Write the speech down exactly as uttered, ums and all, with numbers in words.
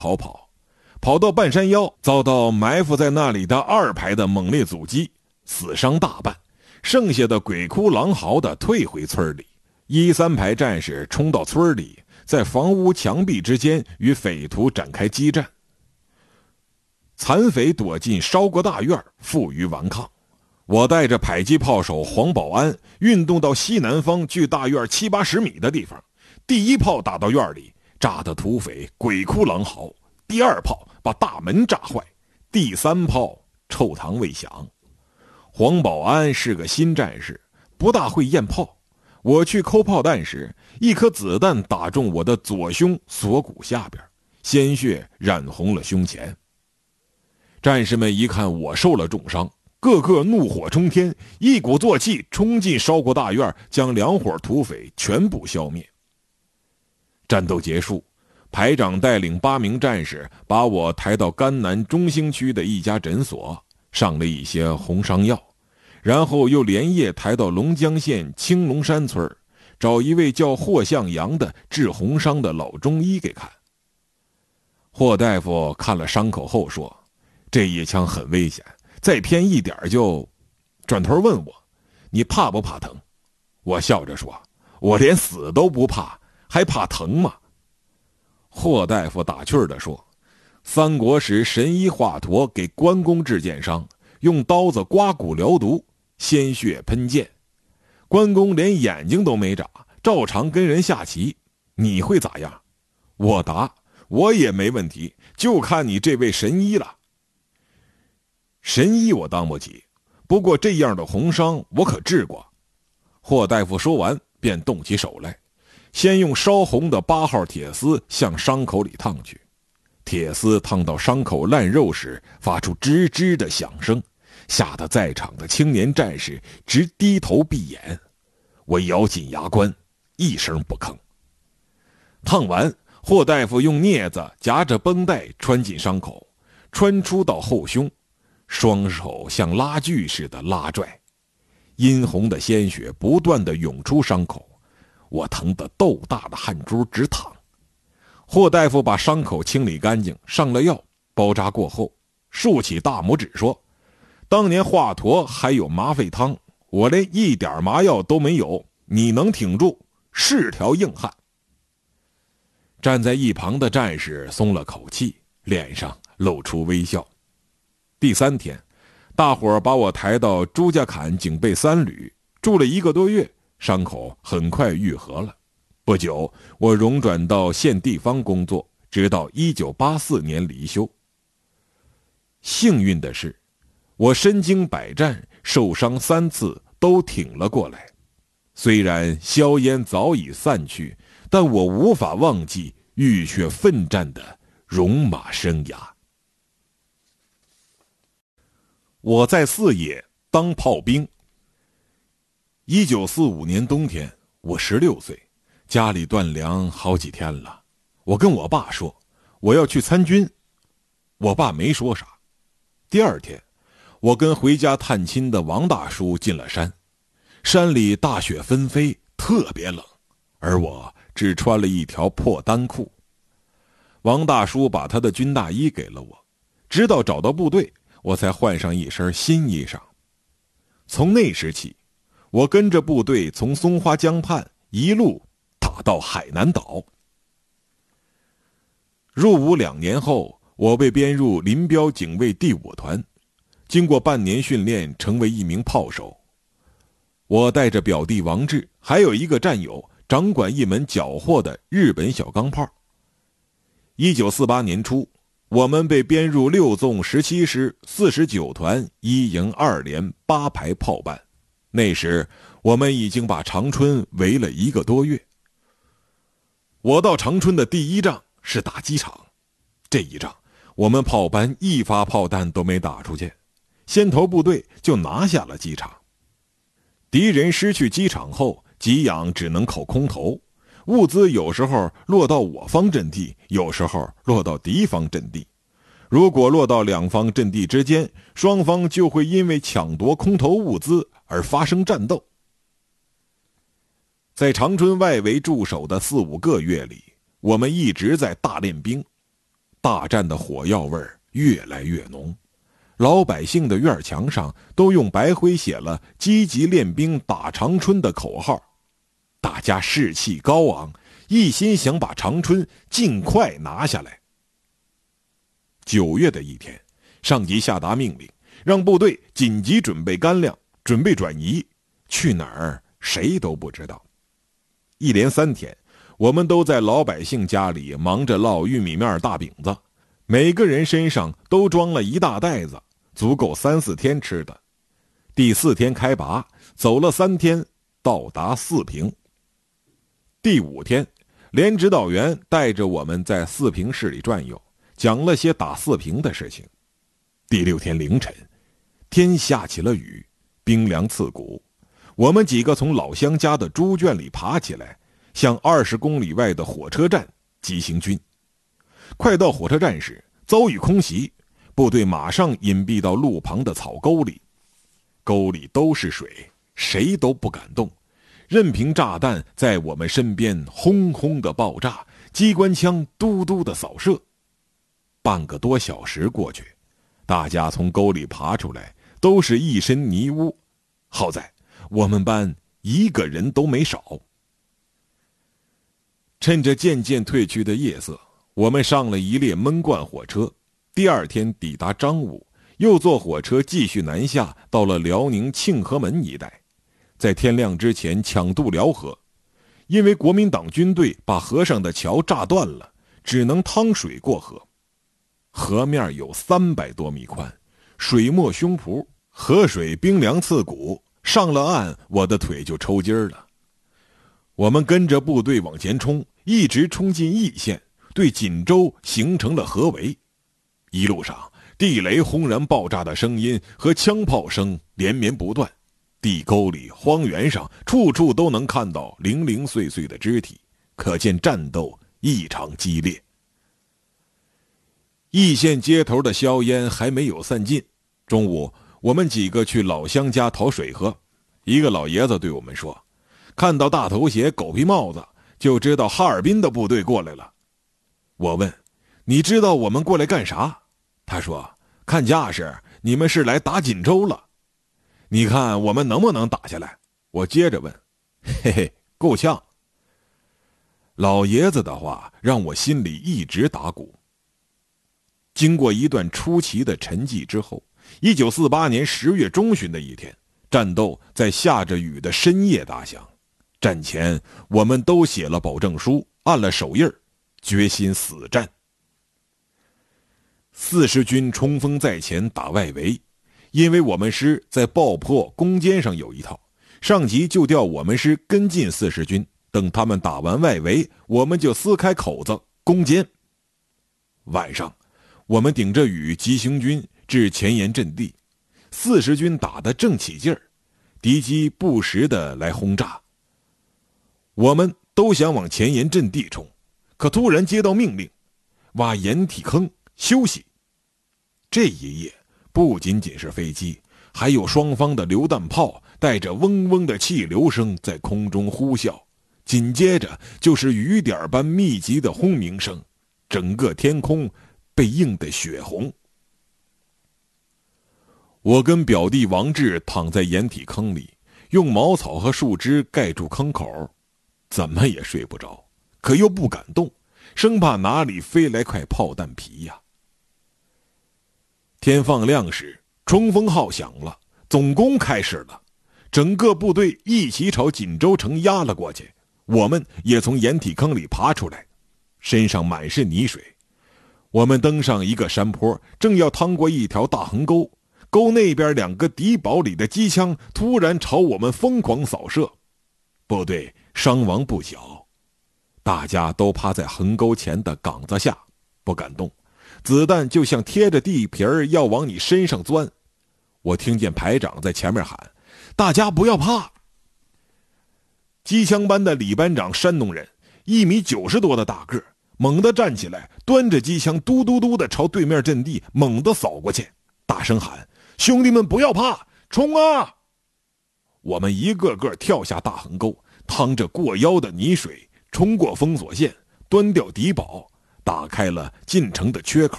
逃跑，跑到半山腰，遭到埋伏在那里的二排的猛烈阻击，死伤大半，剩下的鬼哭狼嚎的退回村里。一三排战士冲到村里，在房屋墙壁之间与匪徒展开激战。残匪躲进烧锅大院，负隅顽抗。我带着迫击炮手黄保安运动到西南方距大院七八十米的地方，第一炮打到院里，炸得土匪鬼哭狼嚎，第二炮把大门炸坏，第三炮臭膛未响。黄保安是个新战士，不大会验炮。我去扣炮弹时，一颗子弹打中我的左胸锁骨下边，鲜血染红了胸前。战士们一看我受了重伤，个个怒火冲天，一鼓作气冲进烧锅大院，将两伙土匪全部消灭。战斗结束，排长带领八名战士把我抬到甘南中兴区的一家诊所，上了一些红伤药，然后又连夜抬到龙江县青龙山村，找一位叫霍向阳的治红伤的老中医给看。霍大夫看了伤口后说，这一枪很危险，再偏一点就……转头问我，你怕不怕疼？我笑着说，我连死都不怕，还怕疼吗？霍大夫打趣地说，三国时神医华佗给关公治箭伤，用刀子刮骨疗毒，鲜血喷溅，关公连眼睛都没眨，照常跟人下棋，你会咋样？我答，我也没问题，就看你这位神医了。神医我当不起，不过这样的红伤我可治过。霍大夫说完便动起手来，先用烧红的八号铁丝向伤口里烫去，铁丝烫到伤口烂肉时发出吱吱的响声，吓得在场的青年战士直低头闭眼。我咬紧牙关，一声不吭。烫完，霍大夫用镊子夹着绷带穿进伤口，穿出到后胸，双手像拉锯似的拉拽，殷红的鲜血不断地涌出伤口，我疼得豆大的汗珠直淌。霍大夫把伤口清理干净，上了药，包扎过后，竖起大拇指说，当年华佗还有麻沸汤，我连一点麻药都没有，你能挺住，是条硬汉。站在一旁的战士松了口气，脸上露出微笑。第三天，大伙儿把我抬到朱家坎警备三旅，住了一个多月，伤口很快愈合了。不久，我荣转到县地方工作，直到一九八四年离休。幸运的是，我身经百战，受伤三次都挺了过来。虽然硝烟早已散去，但我无法忘记浴血奋战的戎马生涯。我在四野当炮兵。一九四五年冬天，我十六岁，家里断粮好几天了。我跟我爸说，我要去参军。我爸没说啥。第二天，我跟回家探亲的王大叔进了山，山里大雪纷飞，特别冷，而我只穿了一条破单裤。王大叔把他的军大衣给了我，直到找到部队，我才换上一身新衣裳。从那时起，我跟着部队从松花江畔一路打到海南岛。入伍两年后，我被编入林彪警卫第五团，经过半年训练，成为一名炮手。我带着表弟王志，还有一个战友，掌管一门缴获的日本小钢炮。一九四八年初，我们被编入六纵十七师四十九团一营二连八排炮班。那时我们已经把长春围了一个多月。我到长春的第一仗是打机场，这一仗我们炮班一发炮弹都没打出去，先头部队就拿下了机场。敌人失去机场后，给养只能靠空投，物资有时候落到我方阵地，有时候落到敌方阵地。如果落到两方阵地之间，双方就会因为抢夺空投物资而发生战斗。在长春外围驻守的四五个月里，我们一直在大练兵。 大战的火药味儿越来越浓。老百姓的院墙上都用白灰写了“积极练兵打长春”的口号，大家士气高昂，一心想把长春尽快拿下来。九月的一天，上级下达命令，让部队紧急准备干粮，准备转移，去哪儿谁都不知道。一连三天，我们都在老百姓家里忙着烙玉米面大饼子，每个人身上都装了一大袋子，足够三四天吃的。第四天开拔，走了三天，到达四平。第五天，连指导员带着我们在四平市里转悠，讲了些打四平的事情。第六天凌晨，天下起了雨，冰凉刺骨。我们几个从老乡家的猪圈里爬起来，向二十公里外的火车站急行军。快到火车站时，遭遇空袭，部队马上隐蔽到路旁的草沟里。沟里都是水，谁都不敢动，任凭炸弹在我们身边轰轰的爆炸，机关枪嘟嘟的扫射。半个多小时过去，大家从沟里爬出来，都是一身泥污。好在我们班一个人都没少。趁着渐渐退去的夜色，我们上了一列闷罐火车，第二天抵达彰武，又坐火车继续南下，到了辽宁庆河门一带，在天亮之前抢渡辽河。因为国民党军队把河上的桥炸断了，只能趟水过河。河面有三百多米宽，水没胸脯，河水冰凉刺骨，上了岸我的腿就抽筋了。我们跟着部队往前冲，一直冲进易县，对锦州形成了合围。一路上地雷轰然爆炸的声音和枪炮声连绵不断，地沟里荒原上处处都能看到零零碎碎的肢体，可见战斗异常激烈。易县街头的硝烟还没有散尽，中午我们几个去老乡家讨水喝，一个老爷子对我们说，看到大头鞋狗皮帽子就知道哈尔滨的部队过来了。我问，你知道我们过来干啥？他说，看架势你们是来打锦州了。你看我们能不能打下来？我接着问。嘿嘿，够呛。老爷子的话让我心里一直打鼓。经过一段出奇的沉寂之后，一九四八年十月中旬的一天，战斗在下着雨的深夜打响。战前我们都写了保证书，按了手印，决心死战。四十军冲锋在前打外围，因为我们师在爆破攻坚上有一套，上级就调我们师跟进四十军，等他们打完外围，我们就撕开口子攻坚。晚上我们顶着雨急行军至前沿阵地，四十军打得正起劲儿，敌机不时的来轰炸。我们都想往前沿阵地冲，可突然接到命令，挖掩体坑休息。这一夜不仅仅是飞机，还有双方的榴弹炮带着嗡嗡的气流声在空中呼啸，紧接着就是雨点般密集的轰鸣声，整个天空被映得血红。我跟表弟王志躺在掩体坑里，用茅草和树枝盖住坑口，怎么也睡不着，可又不敢动，生怕哪里飞来块炮弹皮呀。天放亮时，冲锋号响了，总攻开始了，整个部队一起朝锦州城压了过去。我们也从掩体坑里爬出来，身上满是泥水。我们登上一个山坡，正要趟过一条大横沟，沟那边两个敌堡里的机枪突然朝我们疯狂扫射，部队伤亡不小，大家都趴在横沟前的岗子下不敢动，子弹就像贴着地皮儿要往你身上钻。我听见排长在前面喊，大家不要怕。机枪班的李班长山东人，一米九十多的大个，猛地站起来，端着机枪嘟嘟嘟的朝对面阵地猛地扫过去，大声喊，兄弟们不要怕，冲啊！我们一个个跳下大横沟，趟着过腰的泥水，冲过封锁线，端掉敌堡， 打开了进城的缺口。